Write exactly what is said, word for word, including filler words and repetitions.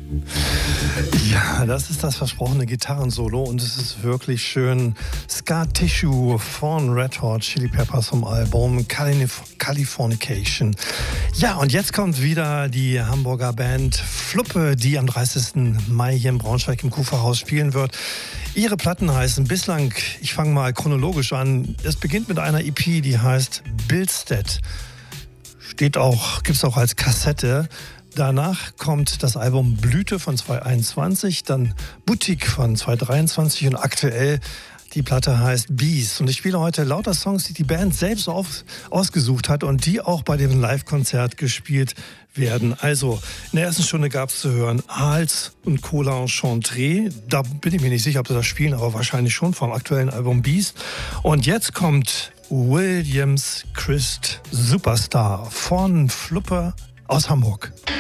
Ja, das ist das versprochene Gitarrensolo und es ist wirklich schön. Scar Tissue von Red Hot Chili Peppers vom Album Calif- Californication. Ja, und jetzt kommt wieder die Hamburger Band Fluppe, die am dreißigsten Mai hier in Braunschweig im Kuferhaus spielen wird. Ihre Platten heißen bislang, ich fange mal chronologisch an, es beginnt mit einer E P, die heißt Billstead. Steht auch, gibt es auch als Kassette. Danach kommt das Album Blüte von zweitausendeinundzwanzig, dann Boutique von zweitausenddreiundzwanzig und aktuell die Platte heißt Bees. Und ich spiele heute lauter Songs, die die Band selbst auf, ausgesucht hat und die auch bei dem Live-Konzert gespielt werden. Also in der ersten Stunde gab es zu hören Hals und Cola Enchantré. Da bin ich mir nicht sicher, ob sie das spielen, aber wahrscheinlich schon vom aktuellen Album Bees. Und jetzt kommt Williams Christ Superstar von Fluppe aus Hamburg.